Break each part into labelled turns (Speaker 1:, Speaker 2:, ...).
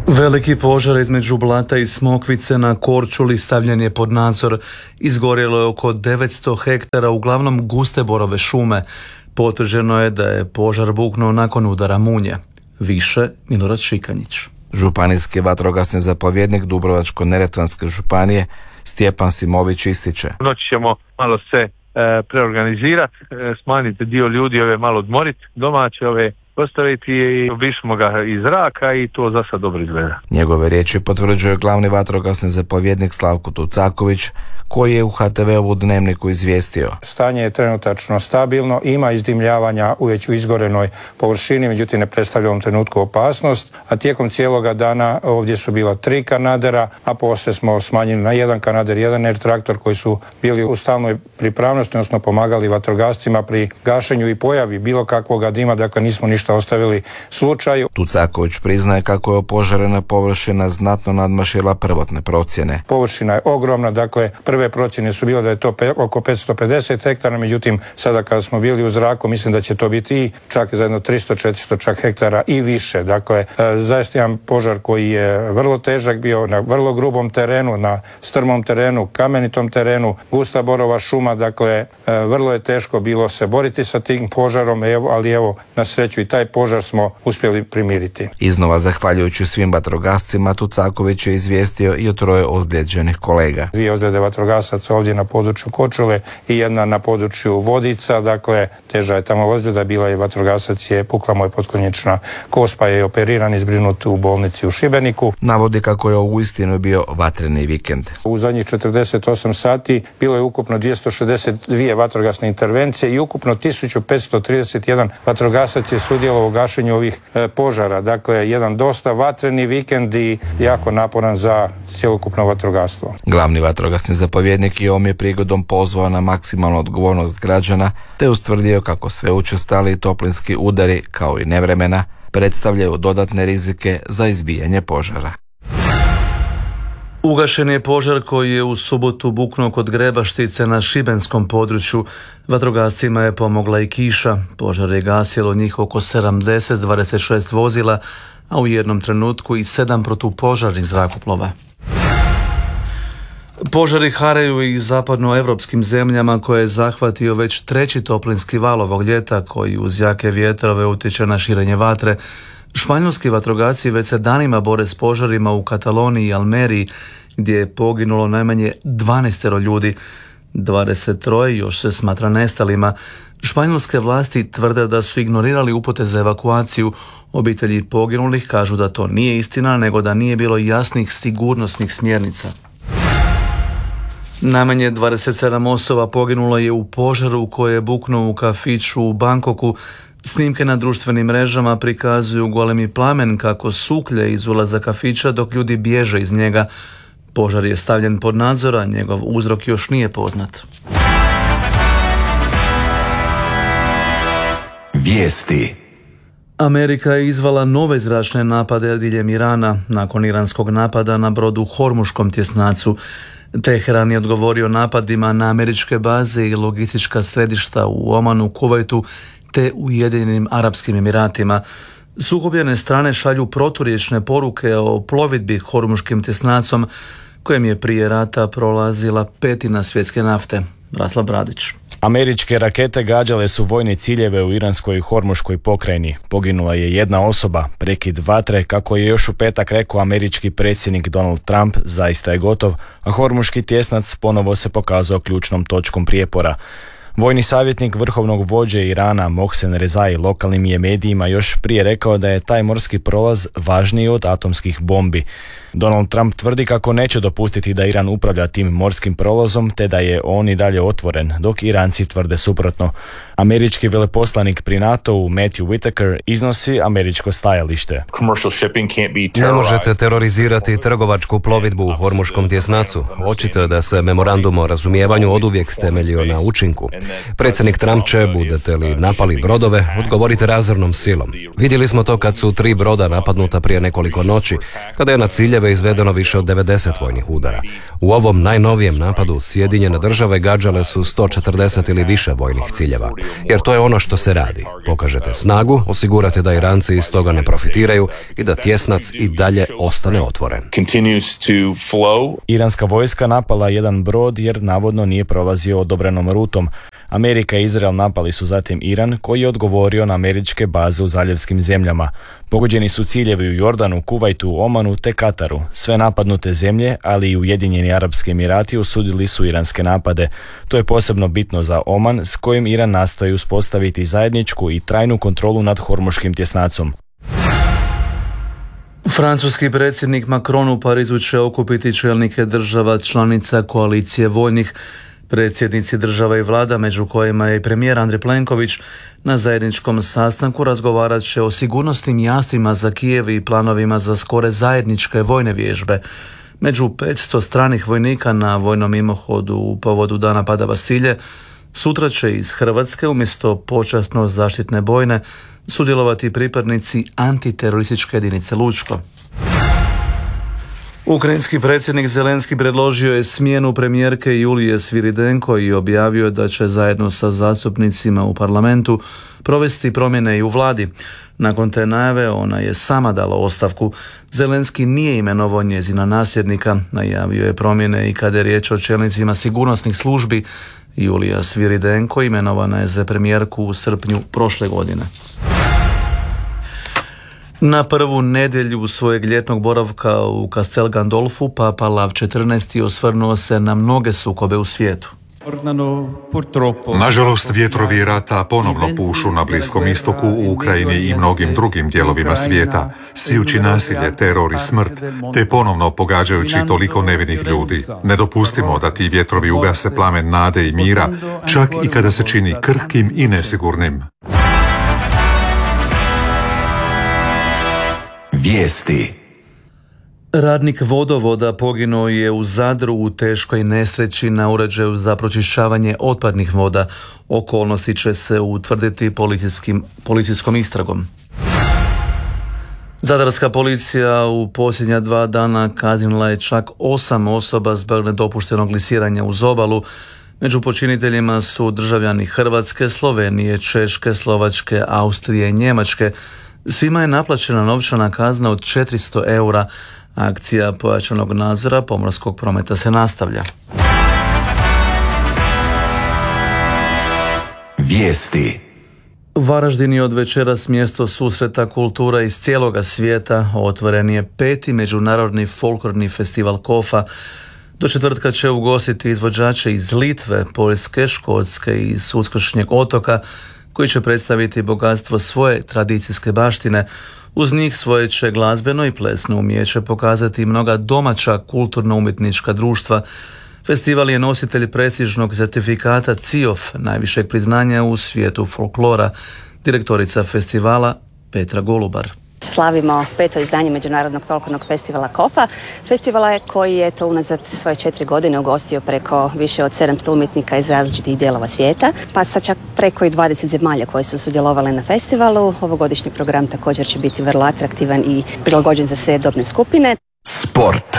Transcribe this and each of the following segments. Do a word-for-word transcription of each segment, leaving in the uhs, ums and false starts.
Speaker 1: Veliki požar između Blata i Smokvice na Korčuli stavljen je pod nadzor. Izgorjelo je oko devetsto hektara, uglavnom guste borove šume. Potvrđeno je da je požar buknuo nakon udara munje. Više Milorad Šikanjić.
Speaker 2: Županijski vatrogasni zapovjednik Dubrovačko-neretvanske županije Stjepan Simović ističe.
Speaker 3: Noć ćemo malo se e, preorganizirati, e, smanjiti dio ljudi, ove malo odmoriti, domaće ove postaviti i obišmo ga iz zraka i to za sad dobro izgleda.
Speaker 2: Njegove riječi potvrđuje glavni vatrogasni zapovjednik Slavko Tucaković, koji je u ha te ve-ovu Dnevniku izvijestio.
Speaker 4: Stanje je trenutačno stabilno, ima izdimljavanja u već u izgorenoj površini, međutim ne predstavlja u ovom trenutku opasnost, a tijekom cijeloga dana ovdje su bila tri kanadera, a poslije smo smanjili na jedan kanader, jedan air traktor koji su bili u stalnoj pripravnosti, odnosno pomagali vatrogascima pri gašenju i pojavi bilo kakvog dima, dakle nismo ništa ostavili slučaju.
Speaker 2: Tucaković priznaje kako je opožarena površina znatno nadmašila prvotne procjene.
Speaker 4: Površina je ogromna, dakle prve procjene su bile da je to pe, oko petsto pedeset hektara, međutim sada kada smo bili u zraku mislim da će to biti i čak za jedno tristo četiristo čak hektara i više. Dakle, e, zaista jedan požar koji je vrlo težak bio na vrlo grubom terenu, na strmom terenu, kamenitom terenu, gusta borova šuma, dakle e, vrlo je teško bilo se boriti sa tim požarom, evo, ali evo na sreću i taj požar smo uspjeli primiriti.
Speaker 2: Iznova zahvaljujući svim vatrogascima, Tucaković je izvijestio i o troje ozlijeđenih kolega.
Speaker 4: Dvije ozljede vatrogasaca ovdje na području Korčule i jedna na području Vodica, dakle teža je tamo ozljeda, bila je vatrogasac je pukla mu je potkonječna kost, pa je operiran i zbrinut u bolnici u Šibeniku.
Speaker 2: Navodi kako je uistinu bio vatreni vikend.
Speaker 4: U zadnjih četrdeset osam sati bilo je ukupno dvjesto šezdeset dvije vatrogasne intervencije i ukupno tisuću petsto trideset jedan vatrogasac je sudjelovao u gašenju ovih e, požara. Dakle, jedan dosta vatreni vikend i jako naporan za cjelokupno vatrogastvo.
Speaker 2: Glavni vatrogasni zapovjednik je ovom je prigodom pozvao na maksimalnu odgovornost građana te ustvrdio kako sve učestali toplinski udari, kao i nevremena, predstavljaju dodatne rizike za izbijanje požara.
Speaker 1: Ugašen je požar koji je u subotu buknuo kod Grebaštice na šibenskom području. Vatrogascima je pomogla i kiša. Požar je gasilo njih oko sedamdeset s dvadeset šest vozila, a u jednom trenutku i sedam protupožarnih zrakoplova. Požari haraju i zapadnoevropskim zemljama koje je zahvatio već treći toplinski val ovog ljeta koji uz jake vjetrove utječe na širenje vatre. Španjolski vatrogasci već se danima bore s požarima u Kataloniji i Almeriji, gdje je poginulo najmanje dvanaest ljudi. dvadeset tri još se smatra nestalima. Španjolske vlasti tvrde da su ignorirali upute za evakuaciju. Obitelji poginulih kažu da to nije istina, nego da nije bilo jasnih sigurnosnih smjernica. Najmanje dvadeset sedam osoba poginulo je u požaru koji je buknuo u kafiću u Bangkoku. Snimke na društvenim mrežama prikazuju golemi plamen kako suklje iz ulaza kafića dok ljudi bježe iz njega. Požar je stavljen pod nadzor, a njegov uzrok još nije poznat.
Speaker 5: Vijesti.
Speaker 1: Amerika je izvala nove zračne napade diljem Irana nakon iranskog napada na brodu u Hormuškom tjesnacu. Teheran je odgovorio napadima na američke baze i logistička središta u Omanu, Kuvajtu te Ujedinjenim Arapskim Emiratima. Sukobljene strane šalju proturječne poruke o plovidbi Hormuškim tjesnacom kojem je prije rata prolazila petina svjetske nafte. Raslav Bradić.
Speaker 6: Američke rakete gađale su vojne ciljeve u iranskoj Hormuškoj pokrajini. Poginula je jedna osoba, prekid vatre, kako je još u petak rekao američki predsjednik Donald Trump, zaista je gotov, a Hormuški tjesnac ponovo se pokazao ključnom točkom prijepora. Vojni savjetnik vrhovnog vođe Irana Mohsen Rezai lokalnim je medijima još prije rekao da je taj morski prolaz važniji od atomskih bombi. Donald Trump tvrdi kako neće dopustiti da Iran upravlja tim morskim prolazom te da je on i dalje otvoren, dok Iranci tvrde suprotno. Američki veleposlanik pri NATO-u Matthew Whitaker iznosi američko stajalište.
Speaker 7: Ne možete terorizirati trgovačku plovidbu u Hormuškom tjesnacu. Očito je da se memorandum o razumijevanju oduvijek temeljio na učinku. Predsjednik Trump će, budete li napali brodove, odgovorite razornom silom. Vidjeli smo to kad su tri broda napadnuta prije nekoliko noći, kada je na ciljeve ciljeve izvedeno više od devedeset vojnih udara. U ovom najnovijem napadu Sjedinjene države gađale su sto četrdeset ili više vojnih ciljeva. Jer to je ono što se radi. Pokažete snagu, osigurate da Iranci iz toga ne profitiraju i da tjesnac i dalje ostane otvoren.
Speaker 6: Iranska vojska napala jedan brod jer navodno nije prolazio odobrenom rutom. Amerika i Izrael napali su zatim Iran, koji je odgovorio na američke baze u zaljevskim zemljama. Pogođeni su ciljevi u Jordanu, Kuvajtu, Omanu te Kataru. Sve napadnute zemlje, ali i Ujedinjeni Arapski Emirati osudili su iranske napade. To je posebno bitno za Oman, s kojim Iran nastoji uspostaviti zajedničku i trajnu kontrolu nad hormuškim tjesnacom.
Speaker 1: Francuski predsjednik Macron u Parizu će okupiti čelnike država članica koalicije vojnih. Predsjednici država i vlada, među kojima je i premijer Andrej Plenković, na zajedničkom sastanku razgovarat će o sigurnosnim jamstvima za Kijev i planovima za skore zajedničke vojne vježbe. Među petsto stranih vojnika na vojnom mimohodu u povodu dana pada Bastilje sutra će iz Hrvatske umjesto počasno zaštitne bojne sudjelovati pripadnici antiterorističke jedinice Lučko. Ukrajinski predsjednik Zelenski predložio je smjenu premijerke Julije Sviridenko i objavio da će zajedno sa zastupnicima u parlamentu provesti promjene i u vladi. Nakon te najave ona je sama dala ostavku. Zelenski nije imenovao njezina nasljednika, najavio je promjene i kada je riječ o čelnicima sigurnosnih službi. Julija Sviridenko imenovana je za premijerku u srpnju prošle godine. Na prvu nedjelju svojeg ljetnog boravka u Castel Gandolfu Papa Lav četrnaesti osvrnuo se na mnoge sukobe u svijetu.
Speaker 5: Nažalost, vjetrovi rata ponovno pušu na Bliskom istoku, u Ukrajini i mnogim drugim dijelovima svijeta, sijući nasilje, teror i smrt, te ponovno pogađajući toliko nevinih ljudi. Ne dopustimo da ti vjetrovi ugase plamen nade i mira, čak i kada se čini krhkim i nesigurnim.
Speaker 1: Vijesti. Radnik vodovoda poginuo je u Zadru u teškoj nesreći na uređaju za pročišćavanje otpadnih voda. Okolnosti će se utvrditi policijskom istragom. Zadarska policija u posljednja dva dana kaznila je čak osam osoba zbog nedopuštenog lisiranja uz obalu. Među počiniteljima su državljani Hrvatske, Slovenije, Češke, Slovačke, Austrije i Njemačke. Svima je naplaćena novčana kazna od četiristo eura. Akcija pojačanog nadzora pomorskog prometa se nastavlja. Vijesti. Varaždin je od večeras mjesto susreta kultura iz cijeloga svijeta. Otvoren je peti međunarodni folklorni festival Kofa. Do četvrtka će ugostiti izvođače iz Litve, Poljske, Škotske i s Uskršnjeg otoka, koji će predstaviti bogatstvo svoje tradicijske baštine. Uz njih svoje će glazbeno i plesno umijeće pokazati mnoga domaća kulturno-umjetnička društva. Festival je nositelj prestižnog certifikata C I O F, najvišeg priznanja u svijetu folklora. Direktorica festivala Petra Golubar.
Speaker 8: Slavimo peto izdanje Međunarodnog folklornog festivala Kofa. Festivala je koji je to unazad svoje četiri godine ugostio preko više od sedamsto umjetnika iz različitih dijelova svijeta, pa sa čak preko i dvadeset zemalja koje su sudjelovale na festivalu. Ovogodišnji program također će biti vrlo atraktivan i prilagođen za sve dobne skupine. Sport.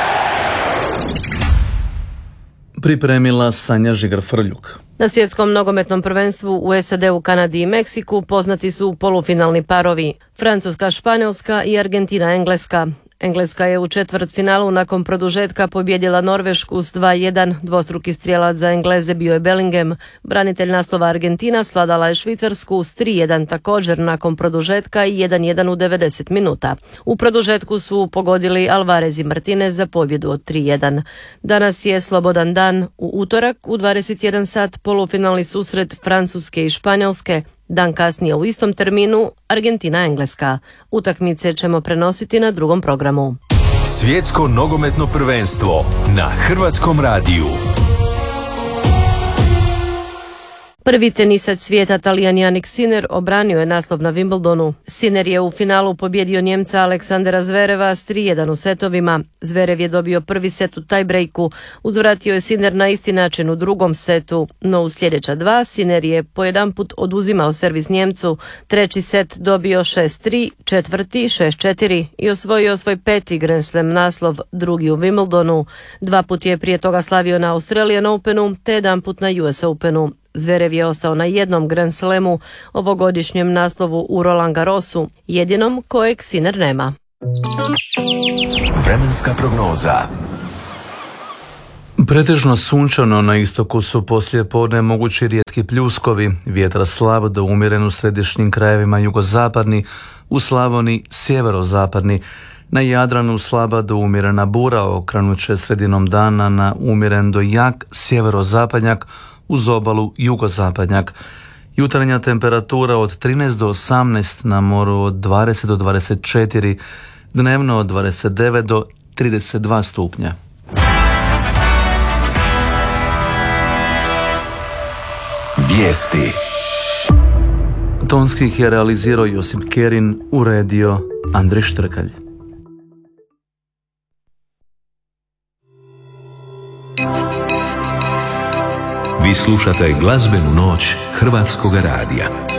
Speaker 1: Pripremila Sanja Žigar-Frljuk.
Speaker 9: Na svjetskom nogometnom prvenstvu u S A D-u, Kanadi i Meksiku poznati su polufinalni parovi Francuska-Španjolska i Argentina-Engleska. Engleska je u četvrtfinalu nakon produžetka pobijedila Norvešku s dva jedan. Dvostruki strijelac za Engleze bio je Bellingham. Branitelj naslova Argentina svladala je Švicarsku s tri jedan također nakon produžetka i jedan jedan u devedeset minuta. U produžetku su pogodili Alvarez i Martinez za pobjedu od tri jedan. Danas je slobodan dan. U utorak u dvadeset jedan sat polufinalni susret Francuske i Španjolske. Dan kasnije u istom terminu Argentina-Engleska. Utakmice ćemo prenositi na drugom programu.
Speaker 10: Svjetsko nogometno prvenstvo na Hrvatskom radiju.
Speaker 9: Prvi tenisač svijeta Talijan Jannik Sinner obranio je naslov na Wimbledonu. Sinner je u finalu pobjedio Njemca Aleksandra Zvereva s tri jedan u setovima. Zverev je dobio prvi set u tiebreaku, uzvratio je Sinner na isti način u drugom setu, no u sljedeća dva Sinner je pojedanput oduzimao servis Njemcu, treći set dobio šest tri, četvrti šest četiri i osvojio svoj peti Grand Slam naslov, drugi u Wimbledonu. Dva put je prije toga slavio na Australian Openu te jedan put na U S Openu. Zverev je ostao na jednom Grand Slamu, ovogodišnjem naslovu u Roland Garrosu, jedinom kojeg Sinner nema.
Speaker 10: Vremenska prognoza.
Speaker 1: Pretežno sunčano, na istoku su poslije podne mogući rijetki pljuskovi, vjetar slab do umjeren u središnjim krajevima jugozapadni, u Slavoniji sjeverozapadni, na Jadranu slaba do umjerena bura okrenut će sredinom dana na umjeren do jak sjeverozapadnjak, uz obalu jugozapadnjak. Jutarnja temperatura od trinaest do osamnaest, na moru od dvadeset do dvadeset četiri, dnevno od dvadeset devet do trideset dva stupnja.
Speaker 10: Vijesti.
Speaker 1: Tonski ih je realizirao Josip Kerin, uredio Andrej Štrkalj.
Speaker 10: Vi slušate glazbenu noć Hrvatskog radija.